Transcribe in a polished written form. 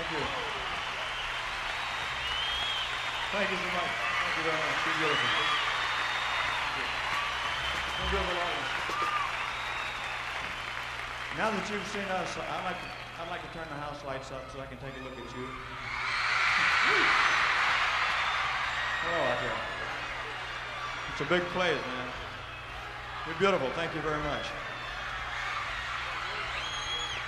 Thank you. Thank you so much. Thank you very much. You're beautiful. Thank you. Now that you've seen us, I'd like to turn the house lights up so I can take a look at you. Hello out there. It's a big place, man. You're beautiful. Thank you very much.